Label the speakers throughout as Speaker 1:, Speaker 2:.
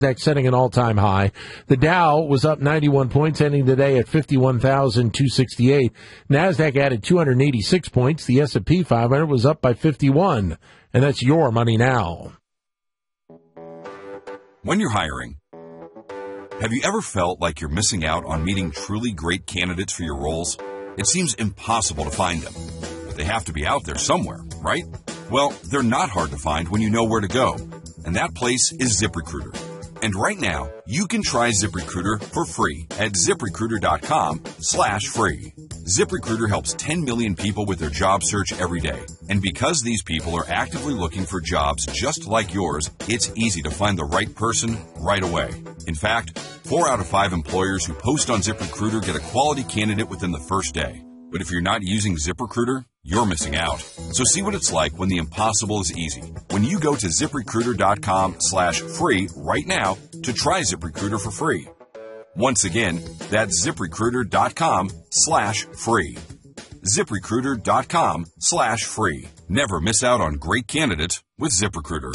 Speaker 1: setting an all-time high. The Dow was up 91 points, ending today at 51,268. NASDAQ added 286 points. The S&P 500 was up by 51. And that's your money now.
Speaker 2: When you're hiring, have you ever felt like you're missing out on meeting truly great candidates for your roles? It seems impossible to find them, but they have to be out there somewhere, right? Well, they're not hard to find when you know where to go, and that place is ZipRecruiter. And right now, you can try ZipRecruiter for free at ZipRecruiter.com/free. ZipRecruiter helps 10 million people with their job search every day. And because these people are actively looking for jobs just like yours, it's easy to find the right person right away. In fact, 4 out of 5 employers who post on ZipRecruiter get a quality candidate within the first day. But if you're not using ZipRecruiter, you're missing out. So see what it's like when the impossible is easy. When you go to ZipRecruiter.com/free right now to try ZipRecruiter for free. Once again, that's ZipRecruiter.com/free. ZipRecruiter.com/free. Never miss out on great candidates with ZipRecruiter.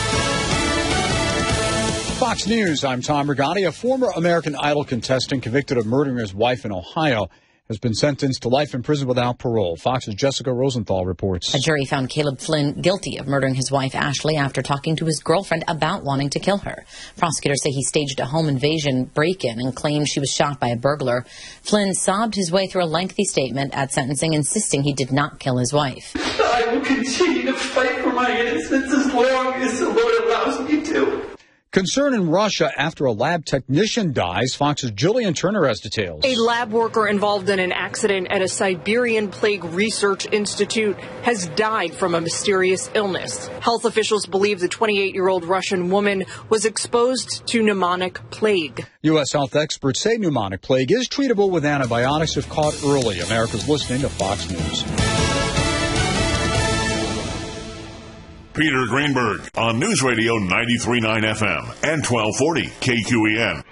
Speaker 3: Fox News, I'm Tom Rigotti. A former American Idol contestant convicted of murdering his wife in Ohio has been sentenced to life in prison without parole. Fox's Jessica Rosenthal reports.
Speaker 4: A jury found Caleb Flynn guilty of murdering his wife, Ashley, after talking to his girlfriend about wanting to kill her. Prosecutors say he staged a home invasion break-in and claimed she was shot by a burglar. Flynn sobbed his way through a lengthy statement at sentencing, insisting he did not kill his wife.
Speaker 5: I will continue to fight for my innocence as long as the Lord allows me to.
Speaker 3: Concern in Russia after a lab technician dies. Fox's Jillian Turner has details.
Speaker 6: A lab worker involved in an accident at a Siberian Plague Research Institute has died from a mysterious illness. Health officials believe the 28-year-old Russian woman was exposed to pneumonic plague.
Speaker 3: U.S. health experts say pneumonic plague is treatable with antibiotics if caught early. America's listening to Fox News.
Speaker 7: Peter Greenberg on News Radio 93.9 FM and 1240 KQEN.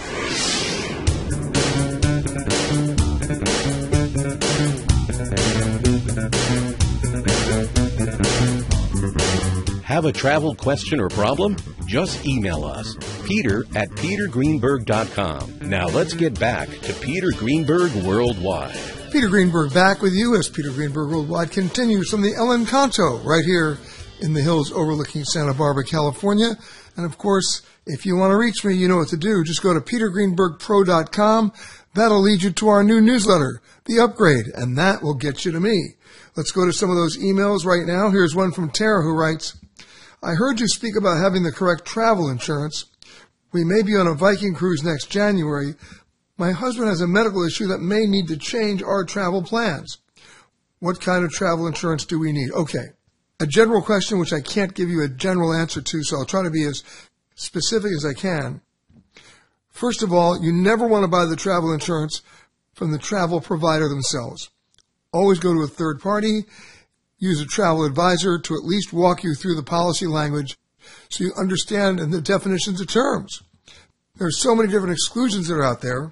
Speaker 8: Have a travel question or problem? Just email us, peter@petergreenberg.com. Now let's get back to Peter Greenberg Worldwide.
Speaker 9: Peter Greenberg back with you as Peter Greenberg Worldwide continues from the El Encanto right here in the hills overlooking Santa Barbara, California. And of course, if you want to reach me, you know what to do. Just go to petergreenbergpro.com. That'll lead you to our new newsletter, The Upgrade, and that will get you to me. Let's go to some of those emails right now. Here's one from Tara who writes, I heard you speak about having the correct travel insurance. We may be on a Viking cruise next January. My husband has a medical issue that may need to change our travel plans. What kind of travel insurance do we need? Okay. A general question which I can't give you a general answer to, so I'll try to be as specific as I can. First of all, you never want to buy the travel insurance from the travel provider themselves. Always go to a third party. Use a travel advisor to at least walk you through the policy language so you understand the definitions of terms. There are so many different exclusions that are out there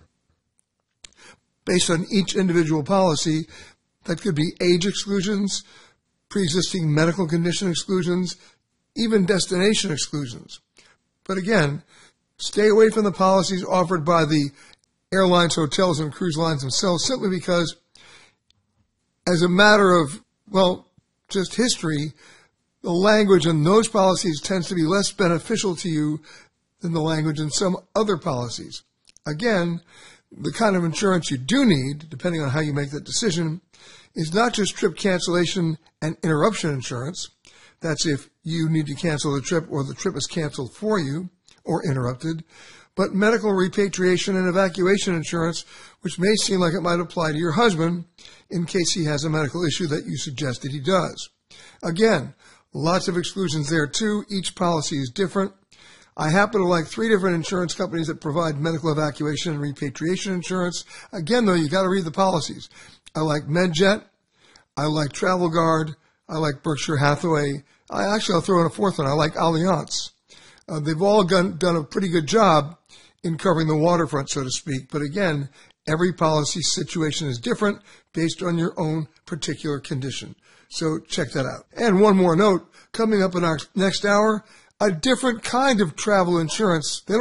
Speaker 9: based on each individual policy that could be age exclusions, pre-existing medical condition exclusions, even destination exclusions. But again, stay away from the policies offered by the airlines, hotels, and cruise lines themselves simply because as a matter of, just history, the language in those policies tends to be less beneficial to you than the language in some other policies. Again, the kind of insurance you do need, depending on how you make that decision, is not just trip cancellation and interruption insurance. That's if you need to cancel the trip or the trip is canceled for you or interrupted, but medical repatriation and evacuation insurance, which may seem like it might apply to your husband in case he has a medical issue that you suggested he does. Again, lots of exclusions there too. Each policy is different. I happen to like 3 different insurance companies that provide medical evacuation and repatriation insurance. Again, though, you got to read the policies. I like MedJet. I like Travel Guard. I like Berkshire Hathaway. I'll throw in a 4th one. I like Allianz. They've all done a pretty good job in covering the waterfront, so to speak. But again, every policy situation is different based on your own particular condition. So check that out. And one more note, coming up in our next hour, a different kind of travel insurance. They don't